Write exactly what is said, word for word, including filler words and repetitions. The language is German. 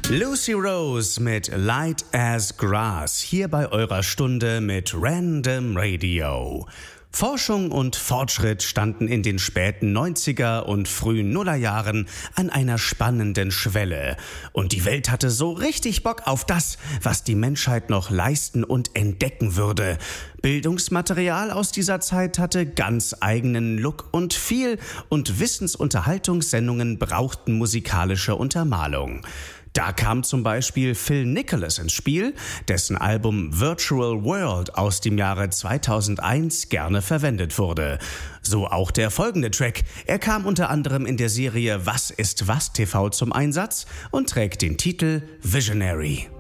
Lucy Rose mit Light as Grass, hier bei eurer Stunde mit Random Radio. Forschung und Fortschritt standen in den späten neunziger und frühen Nullerjahren an einer spannenden Schwelle. Und die Welt hatte so richtig Bock auf das, was die Menschheit noch leisten und entdecken würde. Bildungsmaterial aus dieser Zeit hatte ganz eigenen Look und viel, und Wissensunterhaltungssendungen brauchten musikalische Untermalung. Da kam zum Beispiel Phil Nicholas ins Spiel, dessen Album Virtual World aus dem Jahre zweitausendeins gerne verwendet wurde. So auch der folgende Track. Er kam unter anderem in der Serie Was ist was T V zum Einsatz und trägt den Titel Visionary.